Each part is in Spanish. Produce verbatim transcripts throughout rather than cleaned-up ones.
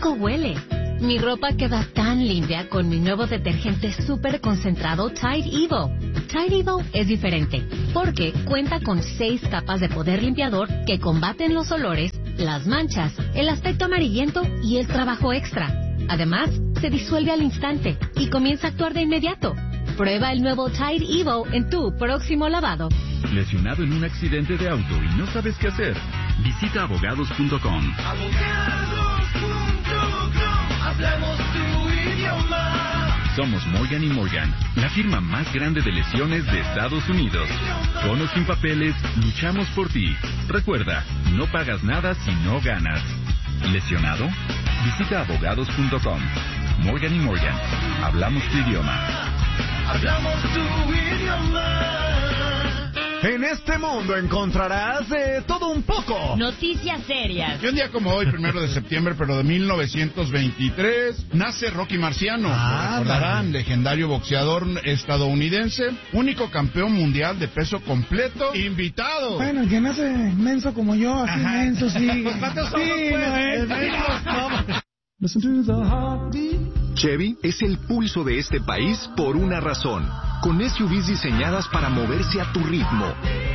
rico huele! Mi ropa queda tan limpia con mi nuevo detergente súper concentrado Tide Evo. Tide Evo es diferente porque cuenta con seis capas de poder limpiador que combaten los olores, las manchas, el aspecto amarillento y el trabajo extra. Además, se disuelve al instante y comienza a actuar de inmediato. Prueba el nuevo Tide Evo en tu próximo lavado. ¿Lesionado en un accidente de auto y no sabes qué hacer? Visita abogados punto com. abogados punto com. Hablamos tu idioma. Somos Morgan y Morgan, la firma más grande de lesiones de Estados Unidos. Con o sin papeles, luchamos por ti. Recuerda, no pagas nada si no ganas. ¿Lesionado? Visita abogados punto com. Morgan y Morgan, hablamos tu idioma. Hablamos tu idioma. En este mundo encontrarás de todo un poco. Noticias serias. Y un día como hoy, primero de septiembre, pero de mil novecientos veintitrés, nace Rocky Marciano. Ah, Lo recordarán, vale. legendario boxeador estadounidense, único campeón mundial de peso completo, invitado. Bueno, el que nace menso como yo, así Ajá. menso, sí. ¿Cuántos somos, Sí, pues? no es. Mensos somos. Listen to the heartbeat. Chevy es el pulso de este país por una razón, con S U Vs diseñadas para moverse a tu ritmo.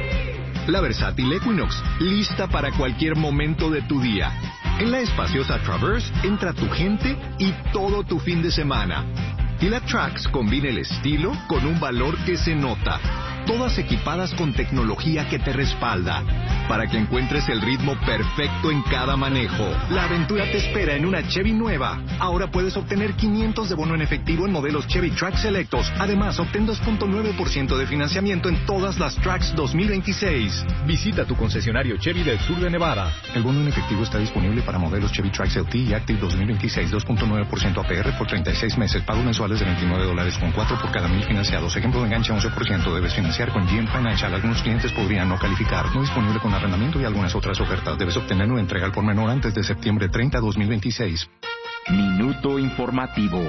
La versátil Equinox, lista para cualquier momento de tu día. En la espaciosa Traverse entra tu gente y todo tu fin de semana. Y la Trax combina el estilo con un valor que se nota. Todas equipadas con tecnología que te respalda, para que encuentres el ritmo perfecto en cada manejo. La aventura te espera en una Chevy nueva. Ahora puedes obtener quinientos de bono en efectivo en modelos Chevy Trax selectos. Además, obtén dos punto nueve por ciento de financiamiento en todas las Trax dos mil veintiséis. Visita tu concesionario Chevy del sur de Nevada. El bono en efectivo está disponible para modelos Chevy Trax L T y Active dos mil veintiséis, dos punto nueve por ciento A P R por treinta y seis meses. Pagos mensuales de veintinueve dólares con cuatro por cada mil financiados. Ejemplo de enganche once por ciento. Debes financiar con G M Financial. Algunos clientes podrían no calificar. No disponible con arrendamiento y algunas otras ofertas. Debes obtener una entrega al por menor antes de septiembre treinta, dos mil veintiséis. Minuto informativo.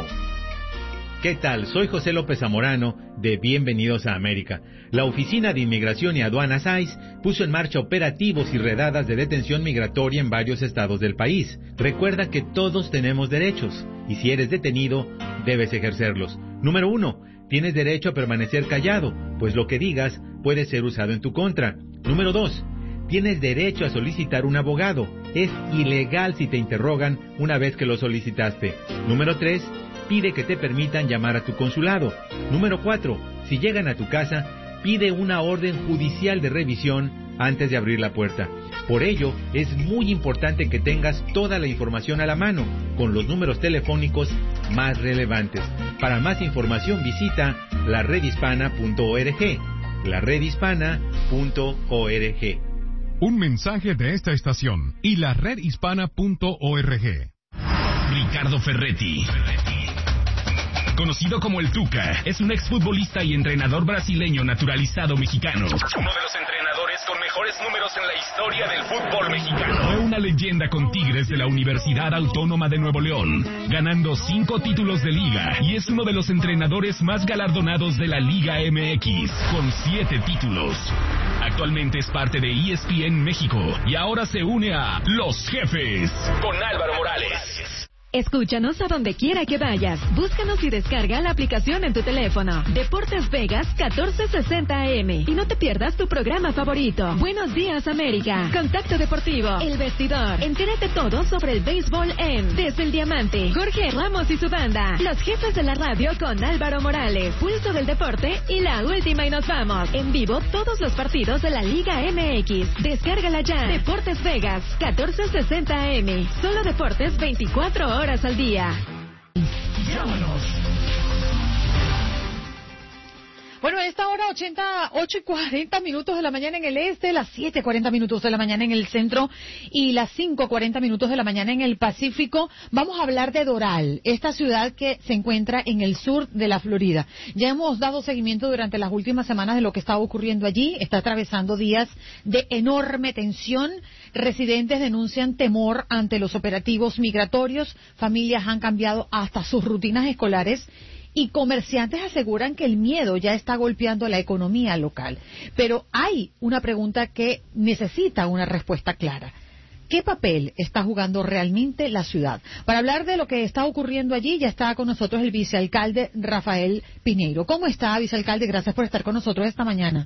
¿Qué tal? Soy José López Zamorano de Bienvenidos a América. La Oficina de Inmigración y Aduanas I C E puso en marcha operativos y redadas de detención migratoria en varios estados del país. Recuerda que todos tenemos derechos y si eres detenido, debes ejercerlos. Número uno, tienes derecho a permanecer callado, pues lo que digas puede ser usado en tu contra. Número dos, tienes derecho a solicitar un abogado. Es ilegal si te interrogan una vez que lo solicitaste. Número tres, pide que te permitan llamar a tu consulado. Número cuatro, si llegan a tu casa, pide una orden judicial de revisión antes de abrir la puerta. Por ello, es muy importante que tengas toda la información a la mano, con los números telefónicos más relevantes. Para más información visita la red hispana punto org. la red hispana punto org. Un mensaje de esta estación y la red hispana punto org. Ricardo Ferretti, conocido como el Tuca, es un exfutbolista y entrenador brasileño naturalizado mexicano. Uno de los entrenadores con mejores números en la historia del fútbol mexicano. Fue una leyenda con Tigres de la Universidad Autónoma de Nuevo León, ganando cinco títulos de liga, y es uno de los entrenadores más galardonados de la Liga M X, con siete títulos. Actualmente es parte de E S P N México y ahora se une a Los Jefes con Álvaro Morales. Escúchanos a donde quiera que vayas. Búscanos y descarga la aplicación en tu teléfono. Deportes Vegas catorce sesenta A M. Y no te pierdas tu programa favorito. Buenos días, América. Contacto Deportivo. El Vestidor. Entérate todo sobre el béisbol en Desde el Diamante. Jorge Ramos y su banda. Los Jefes de la Radio con Álvaro Morales. Pulso del Deporte y la última y nos vamos. En vivo todos los partidos de la Liga M X. Descárgala ya. Deportes Vegas catorce sesenta A M. Solo deportes veinticuatro horas. horas al día. Llámanos. Bueno, a esta hora, ochenta, ocho y cuarenta minutos de la mañana en el este, las siete y cuarenta minutos de la mañana en el centro y las cinco y cuarenta minutos de la mañana en el Pacífico, vamos a hablar de Doral, esta ciudad que se encuentra en el sur de la Florida. Ya hemos dado seguimiento durante las últimas semanas de lo que está ocurriendo allí. Está atravesando días de enorme tensión. Residentes denuncian temor ante los operativos migratorios. Familias han cambiado hasta sus rutinas escolares. Y comerciantes aseguran que el miedo ya está golpeando la economía local. Pero hay una pregunta que necesita una respuesta clara. ¿Qué papel está jugando realmente la ciudad? Para hablar de lo que está ocurriendo allí, ya está con nosotros el vicealcalde Rafael Piñeiro. ¿Cómo está, vicealcalde? Gracias por estar con nosotros esta mañana.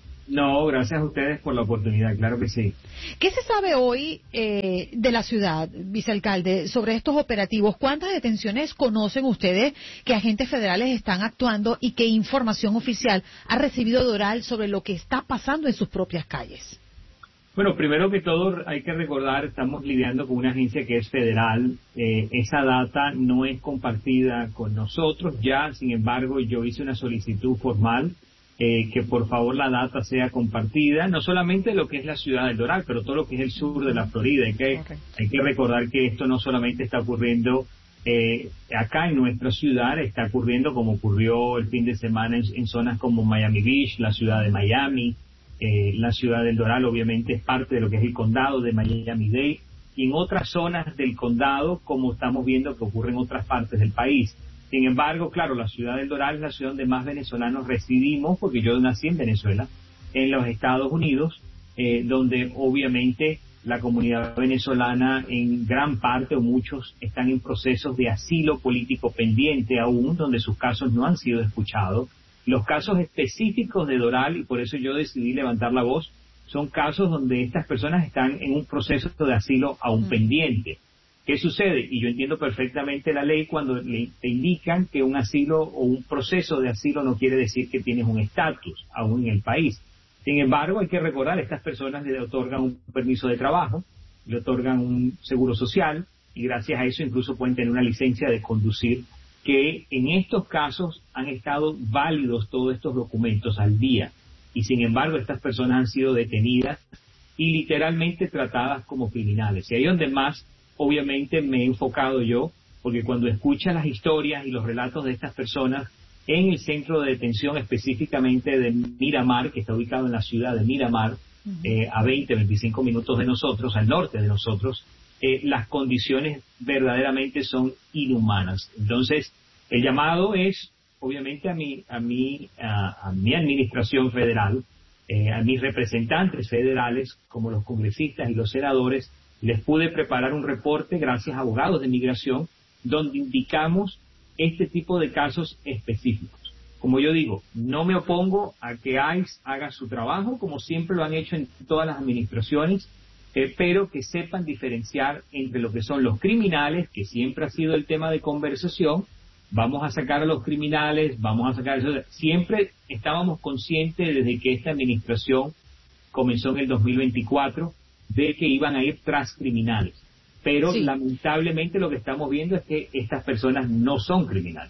No, gracias a ustedes por la oportunidad, claro que sí. ¿Qué se sabe hoy eh, de la ciudad, vicealcalde, sobre estos operativos? ¿Cuántas detenciones conocen ustedes que agentes federales están actuando y qué información oficial ha recibido Doral sobre lo que está pasando en sus propias calles? Bueno, primero que todo hay que recordar, estamos lidiando con una agencia que es federal. Eh, esa data no es compartida con nosotros ya, sin embargo, yo hice una solicitud formal Eh, que por favor la data sea compartida, no solamente lo que es la ciudad del Doral, pero todo lo que es el sur de la Florida. Hay que, okay. hay que recordar que esto no solamente está ocurriendo eh, acá en nuestra ciudad, está ocurriendo como ocurrió el fin de semana en, en zonas como Miami Beach, la ciudad de Miami, eh, la ciudad del Doral obviamente es parte de lo que es el condado de Miami-Dade, y en otras zonas del condado, como estamos viendo que ocurre en otras partes del país. Sin embargo, claro, la ciudad del Doral es la ciudad donde más venezolanos residimos, porque yo nací en Venezuela, en los Estados Unidos, eh, donde obviamente la comunidad venezolana en gran parte o muchos están en procesos de asilo político pendiente aún, donde sus casos no han sido escuchados. Los casos específicos de Doral, y por eso yo decidí levantar la voz, son casos donde estas personas están en un proceso de asilo aún mm. pendiente. ¿Qué sucede? Y yo entiendo perfectamente la ley cuando le te indican que un asilo o un proceso de asilo no quiere decir que tienes un estatus aún en el país. Sin embargo, hay que recordar, estas personas le otorgan un permiso de trabajo, le otorgan un seguro social y gracias a eso incluso pueden tener una licencia de conducir, que en estos casos han estado válidos todos estos documentos al día. Y sin embargo, estas personas han sido detenidas y literalmente tratadas como criminales. Y ahí donde más obviamente me he enfocado yo, porque cuando escuchas las historias y los relatos de estas personas en el centro de detención específicamente de Miramar, que está ubicado en la ciudad de Miramar, uh-huh. eh, a veinte, veinticinco minutos de nosotros, al norte de nosotros, eh, las condiciones verdaderamente son inhumanas. Entonces, el llamado es obviamente a mi, a mi, a, a mi administración federal, eh, a mis representantes federales, como los congresistas y los senadores. Les pude preparar un reporte, gracias a abogados de migración, donde indicamos este tipo de casos específicos. Como yo digo, no me opongo a que ICE haga su trabajo, como siempre lo han hecho en todas las administraciones, eh, pero que sepan diferenciar entre lo que son los criminales, que siempre ha sido el tema de conversación. Vamos a sacar a los criminales, vamos a sacar a esos. Siempre estábamos conscientes desde que esta administración comenzó en el dos mil veinticuatro, de que iban a ir tras criminales. Pero sí. lamentablemente lo que estamos viendo es que estas personas no son criminales.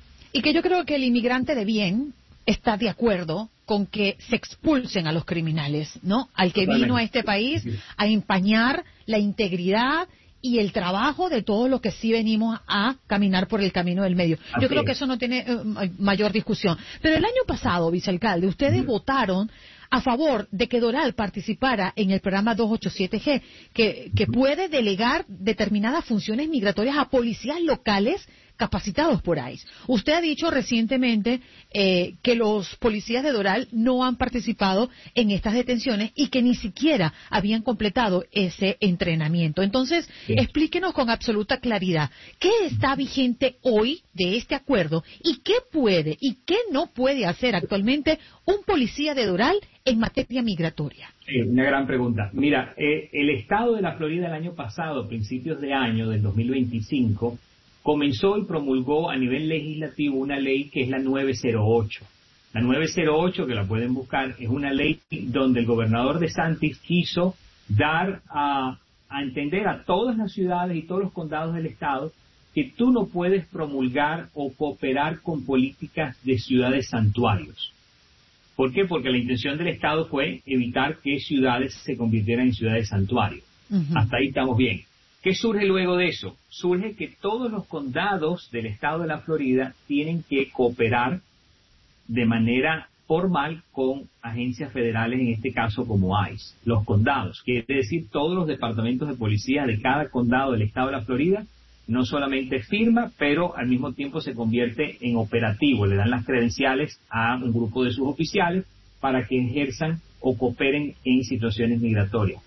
Y que yo creo que el inmigrante de bien está de acuerdo con que se expulsen a los criminales, ¿no? Al que Totalmente. Vino a este país sí. a empañar la integridad y el trabajo de todos los que sí venimos a caminar por el camino del medio. Así Yo creo es. que eso no tiene uh, mayor discusión. Pero el año pasado, vicealcalde, ustedes sí. votaron a favor de que Doral participara en el programa doscientos ochenta y siete G, que, que puede delegar determinadas funciones migratorias a policías locales capacitados por ICE. Usted ha dicho recientemente eh, que los policías de Doral no han participado en estas detenciones y que ni siquiera habían completado ese entrenamiento. Entonces, sí. explíquenos con absoluta claridad, ¿qué está vigente hoy de este acuerdo y qué puede y qué no puede hacer actualmente un policía de Doral en materia migratoria? Sí, una gran pregunta. Mira, eh, el estado de la Florida el año pasado, principios de año del dos mil veinticinco, comenzó y promulgó a nivel legislativo una ley que es la nueve cero ocho. La nueve cero ocho, que la pueden buscar, es una ley donde el gobernador DeSantis quiso dar a, a entender a todas las ciudades y todos los condados del estado que tú no puedes promulgar o cooperar con políticas de ciudades santuarios. ¿Por qué? Porque la intención del estado fue evitar que ciudades se convirtieran en ciudades santuarios. Uh-huh. Hasta ahí estamos bien. ¿Qué surge luego de eso? Surge que todos los condados del estado de la Florida tienen que cooperar de manera formal con agencias federales, en este caso como ICE. Los condados, quiere decir todos los departamentos de policía de cada condado del estado de la Florida, no solamente firma, pero al mismo tiempo se convierte en operativo. Le dan las credenciales a un grupo de sus oficiales para que ejerzan o cooperen en situaciones migratorias.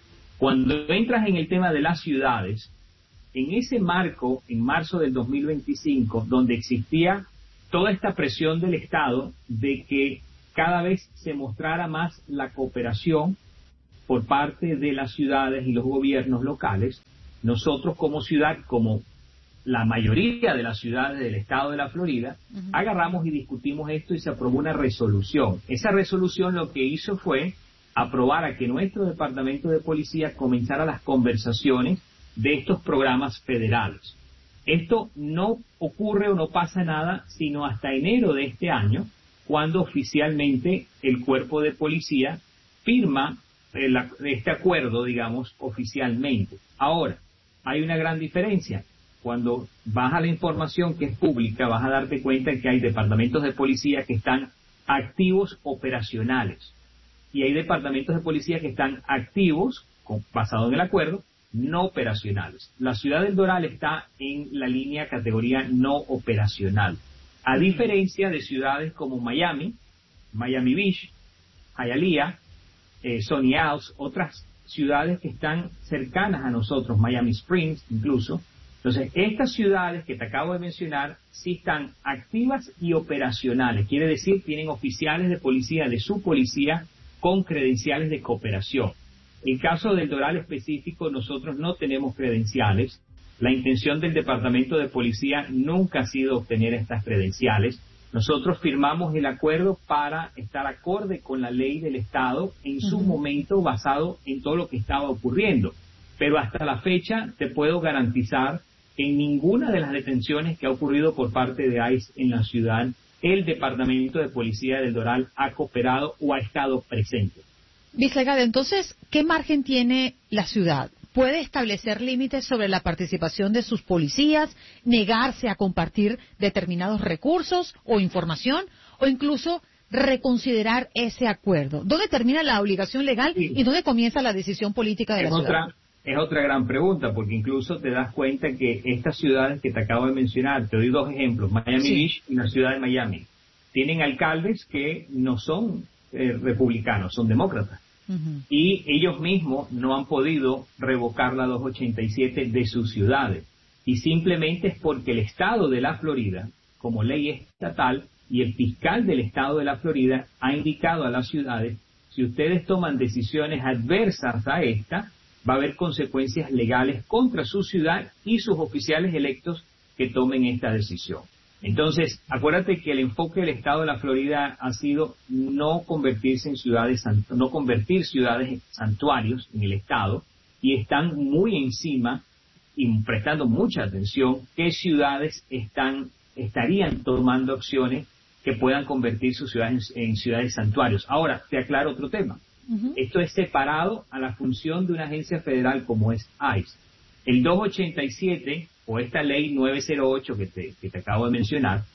Cuando entras en el tema de las ciudades, en ese marco, en marzo del dos mil veinticinco, donde existía toda esta presión del Estado de que cada vez se mostrara más la cooperación por parte de las ciudades y los gobiernos locales, nosotros como ciudad, como la mayoría de las ciudades del estado de la Florida, uh-huh. agarramos y discutimos esto y se aprobó una resolución. Esa resolución lo que hizo fue aprobar a que nuestro departamento de policía comenzara las conversaciones de estos programas federales. Esto no ocurre o no pasa nada sino hasta enero de este año, cuando oficialmente el cuerpo de policía firma el, este acuerdo, digamos, oficialmente. Ahora, hay una gran diferencia. Cuando vas a la información que es pública, vas a darte cuenta que hay departamentos de policía que están activos operacionales y hay departamentos de policía que están activos, basado en el acuerdo, no operacionales. La ciudad del Doral está en la línea categoría no operacional, a diferencia de ciudades como Miami, Miami Beach, Hialeah, eh, Sunny Isles, otras ciudades que están cercanas a nosotros, Miami Springs incluso. Entonces, estas ciudades que te acabo de mencionar sí están activas y operacionales, quiere decir, tienen oficiales de policía, de su policía, con credenciales de cooperación. En el caso del Doral específico, nosotros no tenemos credenciales. La intención del Departamento de Policía nunca ha sido obtener estas credenciales. Nosotros firmamos el acuerdo para estar acorde con la ley del Estado en su uh-huh. momento, basado en todo lo que estaba ocurriendo. Pero hasta la fecha te puedo garantizar que en ninguna de las detenciones que ha ocurrido por parte de ICE en la ciudad, el Departamento de Policía del Doral ha cooperado o ha estado presente. Vicealcalde, entonces, ¿qué margen tiene la ciudad? ¿Puede establecer límites sobre la participación de sus policías, negarse a compartir determinados recursos o información, o incluso reconsiderar ese acuerdo? ¿Dónde termina la obligación legal sí. y dónde comienza la decisión política de es la otra, ciudad? Es otra gran pregunta, porque incluso te das cuenta que estas ciudades que te acabo de mencionar, te doy dos ejemplos, Miami sí. Beach y la ciudad de Miami, tienen alcaldes que no son eh, republicanos, son demócratas. Uh-huh. Y ellos mismos no han podido revocar la doscientos ochenta y siete de sus ciudades. Y simplemente es porque el estado de la Florida, como ley estatal, y el fiscal del estado de la Florida ha indicado a las ciudades, si ustedes toman decisiones adversas a esta, va a haber consecuencias legales contra su ciudad y sus oficiales electos que tomen esta decisión. Entonces, acuérdate que el enfoque del estado de la Florida ha sido no convertirse en ciudades, no convertir ciudades en santuarios en el estado, y están muy encima y prestando mucha atención qué ciudades están, estarían tomando acciones que puedan convertir sus ciudades en, en ciudades santuarios. Ahora, te aclaro otro tema. Uh-huh. Esto es separado a la función de una agencia federal como es ICE. El doscientos ochenta y siete, o esta ley novecientos ocho que te, que te acabo de mencionar,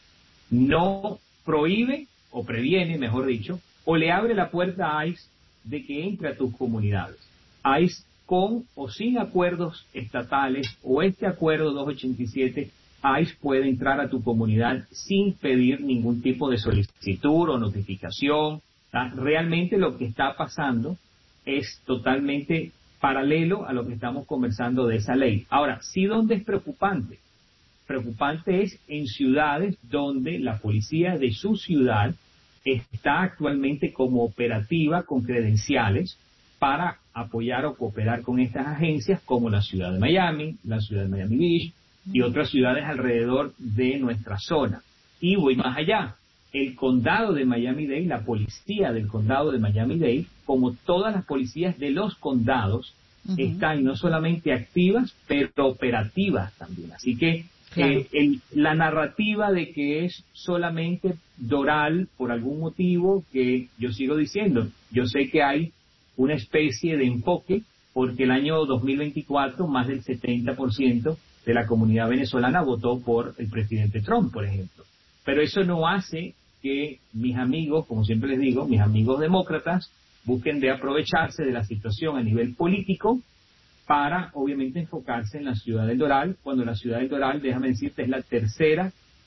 no prohíbe, o previene, mejor dicho, o le abre la puerta a ICE de que entre a tus comunidades. ICE, con o sin acuerdos estatales, o este acuerdo doscientos ochenta y siete, ICE puede entrar a tu comunidad sin pedir ningún tipo de solicitud o notificación. Realmente lo que está pasando es totalmente paralelo a lo que estamos conversando de esa ley. Ahora, sí, ¿dónde es preocupante? Preocupante es en ciudades donde la policía de su ciudad está actualmente como operativa con credenciales para apoyar o cooperar con estas agencias, como la ciudad de Miami, la ciudad de Miami Beach y otras ciudades alrededor de nuestra zona. Y voy más allá. El condado de Miami-Dade, la policía del condado de Miami-Dade, como todas las policías de los condados, uh-huh. están no solamente activas, pero operativas también. Así que claro. eh, el, la narrativa de que es solamente Doral, por algún motivo, que yo sigo diciendo, yo sé que hay una especie de enfoque, porque el año dos mil veinticuatro más del setenta por ciento de la comunidad venezolana votó por el presidente Trump, por ejemplo. Pero eso no hace que mis amigos, como siempre les digo, mis amigos demócratas, busquen de aprovecharse de la situación a nivel político para, obviamente, enfocarse en la ciudad del Doral, cuando la ciudad del Doral, déjame decirte, es la tercera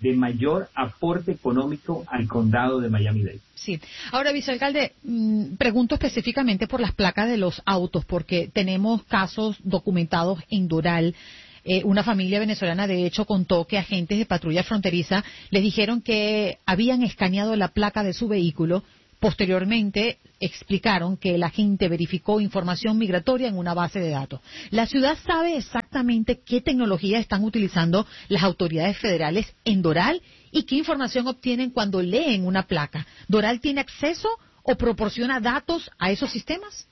de mayor aporte económico al condado de Miami-Dade. Sí. Ahora, vicealcalde, mmm, pregunto específicamente por las placas de los autos, porque tenemos casos documentados en Doral. Eh, una familia venezolana, de hecho, contó que agentes de patrulla fronteriza les dijeron que habían escaneado la placa de su vehículo. Posteriormente explicaron que el agente verificó información migratoria en una base de datos. ¿La ciudad sabe exactamente qué tecnología están utilizando las autoridades federales en Doral y qué información obtienen cuando leen una placa? ¿Doral tiene acceso o proporciona datos a esos sistemas?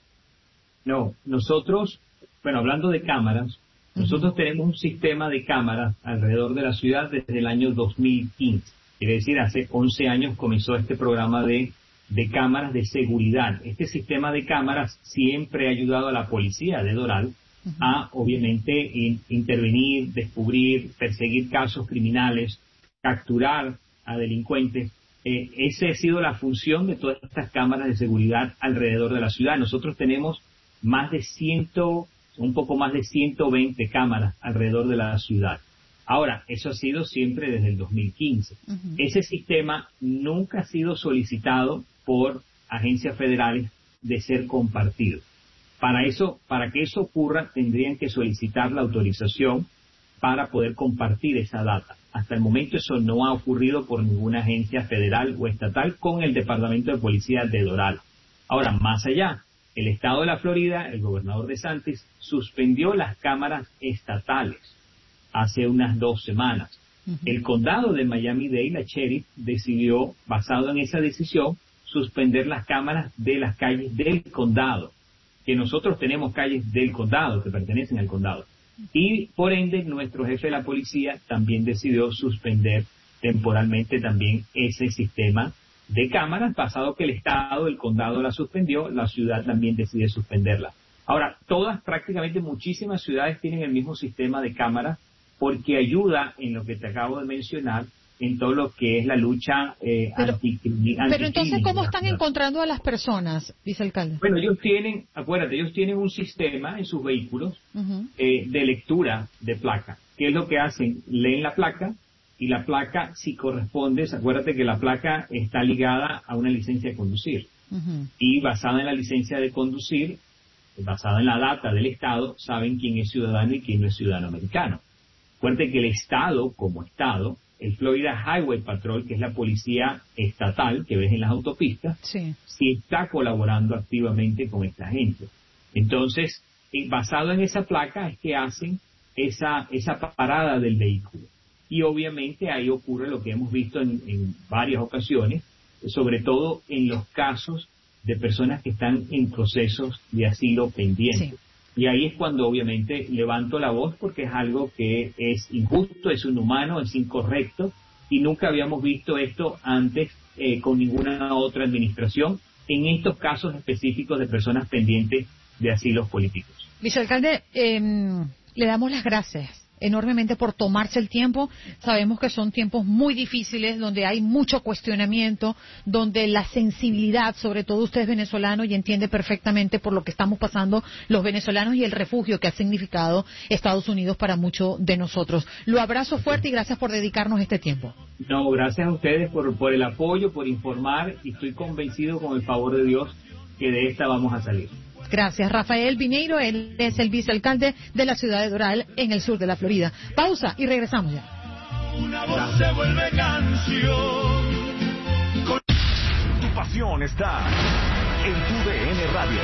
No, nosotros, bueno, hablando de cámaras, nosotros uh-huh. tenemos un sistema de cámaras alrededor de la ciudad desde el año dos mil quince. Quiere decir, hace once años comenzó este programa de de cámaras de seguridad. Este sistema de cámaras siempre ha ayudado a la policía de Doral uh-huh. a, obviamente, in, intervenir, descubrir, perseguir casos criminales, capturar a delincuentes. Eh, esa ha sido la función de todas estas cámaras de seguridad alrededor de la ciudad. Nosotros tenemos más de ciento, un poco más de ciento veinte cámaras alrededor de la ciudad. Ahora, eso ha sido siempre desde el dos mil quince. Uh-huh. Ese sistema nunca ha sido solicitado por agencias federales de ser compartido. Para eso, para que eso ocurra, tendrían que solicitar la autorización para poder compartir esa data. Hasta el momento eso no ha ocurrido por ninguna agencia federal o estatal con el Departamento de Policía de Doral. Ahora, más allá, el estado de la Florida, el gobernador DeSantis, suspendió las cámaras estatales hace unas dos semanas. Uh-huh. El condado de Miami-Dade, la sheriff, decidió, basado en esa decisión, suspender las cámaras de las calles del condado, que nosotros tenemos calles del condado, que pertenecen al condado. Y, por ende, nuestro jefe de la policía también decidió suspender temporalmente también ese sistema de cámaras, pasado que el estado, el condado la suspendió, la ciudad también decide suspenderla. Ahora, todas, prácticamente muchísimas ciudades tienen el mismo sistema de cámaras porque ayuda en lo que te acabo de mencionar, en todo lo que es la lucha eh, pero, anticriminal. Pero entonces, ¿cómo están encontrando a las personas, vicealcalde? Bueno, ellos tienen, acuérdate, ellos tienen un sistema en sus vehículos uh-huh. eh, de lectura de placa. ¿Qué es lo que hacen? Leen la placa y la placa, si corresponde, acuérdate que la placa está ligada a una licencia de conducir. Uh-huh. Y basada en la licencia de conducir, basada en la data del Estado, saben quién es ciudadano y quién no es ciudadano americano. Acuérdate que el Estado, como Estado, el Florida Highway Patrol, que es la policía estatal que ves en las autopistas, sí, sí está colaborando activamente con esta gente. Entonces, eh, basado en esa placa es que hacen esa, esa parada del vehículo. Y obviamente ahí ocurre lo que hemos visto en, en varias ocasiones, sobre todo en los casos de personas que están en procesos de asilo pendientes. Sí. Y ahí es cuando obviamente levanto la voz porque es algo que es injusto, es inhumano, es incorrecto y nunca habíamos visto esto antes eh, con ninguna otra administración en estos casos específicos de personas pendientes de asilos políticos. Vicealcalde, eh, le damos las gracias enormemente por tomarse el tiempo. Sabemos que son tiempos muy difíciles, donde hay mucho cuestionamiento, donde la sensibilidad, sobre todo usted es venezolano y entiende perfectamente por lo que estamos pasando los venezolanos y el refugio que ha significado Estados Unidos para muchos de nosotros. Lo abrazo fuerte y gracias por dedicarnos este tiempo. No, gracias a ustedes por, por el apoyo, por informar, y estoy convencido con el favor de Dios que de esta vamos a salir. Gracias. Rafael Piñeiro, él es el vicealcalde de la ciudad de Doral, en el sur de la Florida. Pausa y regresamos ya. Una voz se vuelve canción. Con... Tu pasión está en tu D N Radio.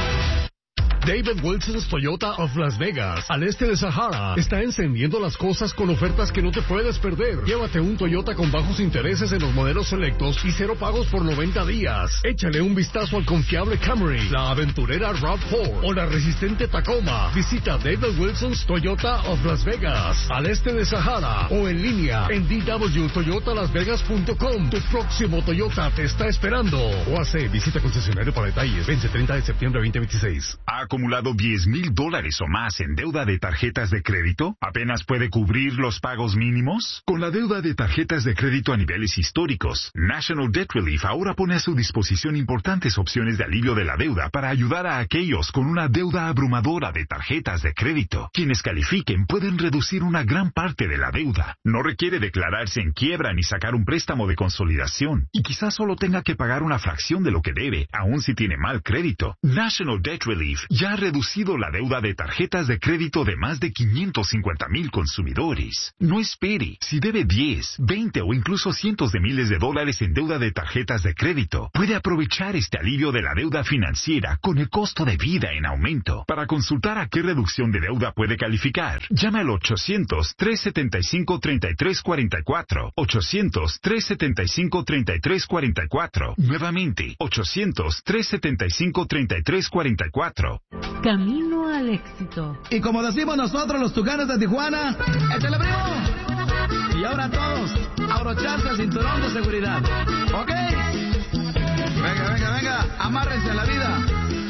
David Wilson's Toyota of Las Vegas, al este de Sahara, está encendiendo las cosas con ofertas que no te puedes perder. Llévate un Toyota con bajos intereses en los modelos selectos y cero pagos por noventa días. Échale un vistazo al confiable Camry, la aventurera RAV cuatro o la resistente Tacoma. Visita David Wilson's Toyota of Las Vegas, al este de Sahara, o en línea en d w toyota las vegas punto com. Tu próximo Toyota te está esperando. O hace visita concesionario para detalles. Vence treinta de septiembre de veinte veintiséis. acumulado diez mil dólares o más en deuda de tarjetas de crédito? ¿Apenas puede cubrir los pagos mínimos? Con la deuda de tarjetas de crédito a niveles históricos, National Debt Relief ahora pone a su disposición importantes opciones de alivio de la deuda para ayudar a aquellos con una deuda abrumadora de tarjetas de crédito. Quienes califiquen pueden reducir una gran parte de la deuda. No requiere declararse en quiebra ni sacar un préstamo de consolidación. Y quizás solo tenga que pagar una fracción de lo que debe, aun si tiene mal crédito. National Debt Relief ya ha reducido la deuda de tarjetas de crédito de más de quinientos cincuenta mil consumidores. No espere. Si debe diez, veinte o incluso cientos de miles de dólares en deuda de tarjetas de crédito, puede aprovechar este alivio de la deuda financiera con el costo de vida en aumento. Para consultar a qué reducción de deuda puede calificar, llame al ochocientos, trescientos setenta y cinco, treinta y tres cuarenta y cuatro. ochocientos, trescientos setenta y cinco, treinta y tres cuarenta y cuatro. Nuevamente, ochocientos, trescientos setenta y cinco, treinta y tres cuarenta y cuatro. Camino al éxito. Y como decimos nosotros los Tucanes de Tijuana, ¡échale, primo! Y ahora todos, abrocharse el cinturón de seguridad. ¿Ok? Venga, venga, venga, amárrense a la vida.